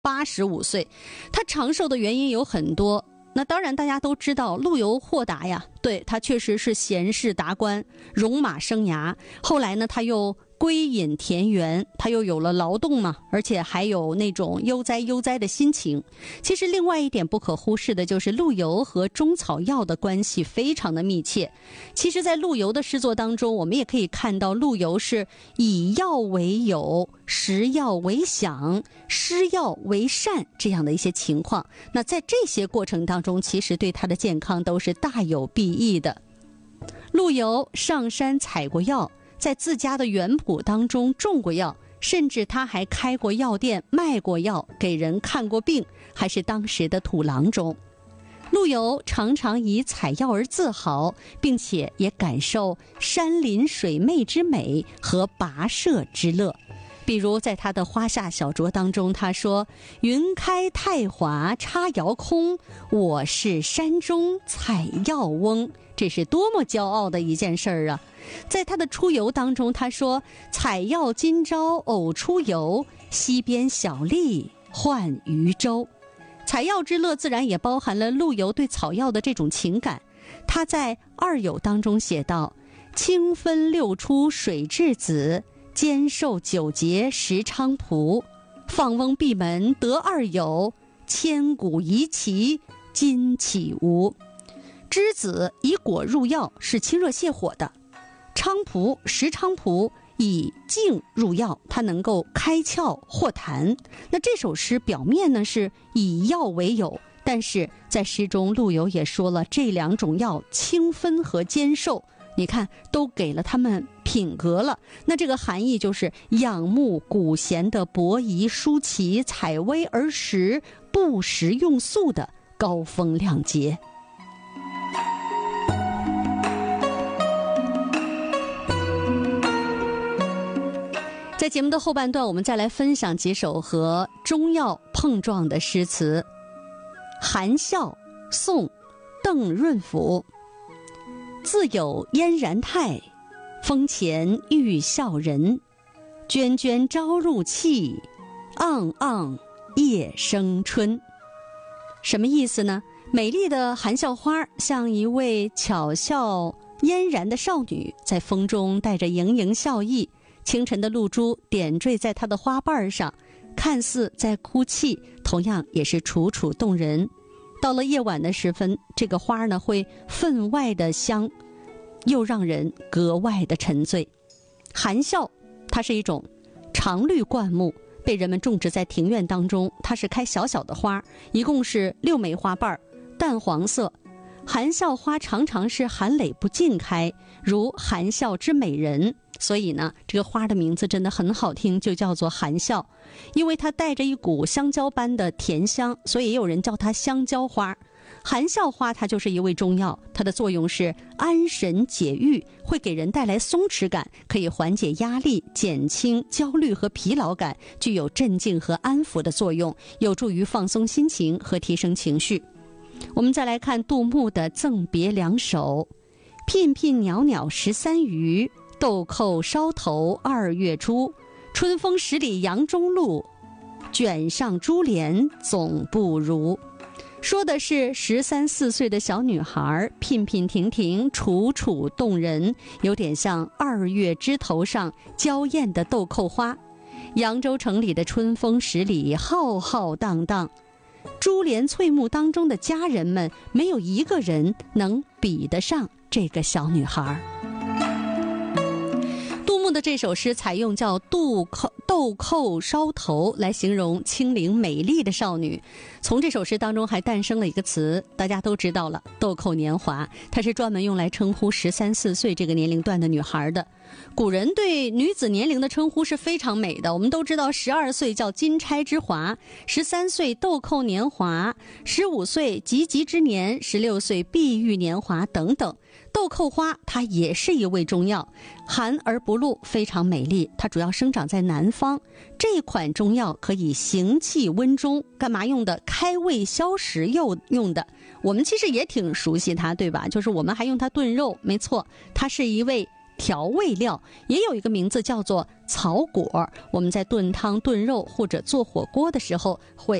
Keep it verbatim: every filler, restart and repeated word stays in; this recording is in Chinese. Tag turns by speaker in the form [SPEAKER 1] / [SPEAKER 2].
[SPEAKER 1] 八十五岁。他长寿的原因有很多，那当然大家都知道陆游豁达呀，对，他确实是闲事达官，戎马生涯。后来呢，他又归隐田园，他又有了劳动嘛，而且还有那种悠哉悠哉的心情。其实另外一点不可忽视的就是陆游和中草药的关系非常的密切。其实在陆游的诗作当中，我们也可以看到陆游是以药为友，食药为享，施药为善这样的一些情况。那在这些过程当中，其实对他的健康都是大有裨益的。陆游上山采过药，在自家的园圃当中种过药，甚至他还开过药店，卖过药，给人看过病，还是当时的土郎中。陆游常常以采药而自豪，并且也感受山林水媚之美和跋涉之乐。比如在他的花下小酌当中，他说：云开太华插遥空，我是山中采药翁。这是多么骄傲的一件事儿啊！在他的出游当中，他说：采药今朝偶出游，溪边小吏换渔舟。采药之乐自然也包含了陆游对草药的这种情感。他在二友当中写道：清分六出水质子，兼受九节石菖蒲。放翁闭门得二友，千古遗奇今岂无。栀子以果入药，是清热泻火的；菖蒲石菖蒲以茎入药，它能够开窍化痰。那这首诗表面呢是以药为友，但是在诗中陆游也说了这两种药清分和兼受，你看都给了他们品格了。那这个含义就是仰慕古贤的伯夷叔齐，采薇而食，不食用素的高风亮节。在节目的后半段，我们再来分享几首和中药碰撞的诗词。含笑，宋，邓润甫。自有嫣然态，风前玉笑人。涓涓朝入气，盎盎夜生春。什么意思呢？美丽的含笑花像一位巧笑嫣然的少女，在风中带着盈盈笑意。清晨的露珠点缀在它的花瓣上，看似在哭泣，同样也是楚楚动人。到了夜晚的时分，这个花呢会分外的香，又让人格外的沉醉。含笑，它是一种常绿灌木，被人们种植在庭院当中。它是开小小的花，一共是六枚花瓣，淡黄色。含笑花常常是含蕾不尽开，如含笑之美人。所以呢，这个花的名字真的很好听，就叫做含笑。因为它带着一股香蕉般的甜香，所以也有人叫它香蕉花。含笑花它就是一味中药，它的作用是安神解郁，会给人带来松弛感，可以缓解压力，减轻焦虑和疲劳感，具有镇静和安抚的作用，有助于放松心情和提升情绪。我们再来看杜牧的赠别两首。聘聘袅袅十三余，豆蔻梢头二月初。春风十里扬中路，卷上珠帘总不如。说的是十三四岁的小女孩，娉娉婷婷，楚楚动人，有点像二月枝头上娇艳的豆蔻花。扬州城里的春风十里，浩浩荡荡，珠帘翠幕当中的佳人们，没有一个人能比得上这个小女孩。杜牧的这首诗采用叫豆蔻豆蔻梢头来形容清灵美丽的少女。从这首诗当中还诞生了一个词，大家都知道了，豆蔻年华，它是专门用来称呼十三四岁这个年龄段的女孩的。古人对女子年龄的称呼是非常美的，我们都知道十二岁叫金钗之华，十三岁豆蔻年华，十五岁及笄之年，十六岁碧玉年华等等。豆蔻花它也是一味中药，含而不露，非常美丽。它主要生长在南方。这款中药可以行气温中，干嘛用的？开胃消食用用的。我们其实也挺熟悉它，对吧？就是我们还用它炖肉，没错，它是一味调味料，也有一个名字叫做草果。我们在炖汤、炖肉或者做火锅的时候会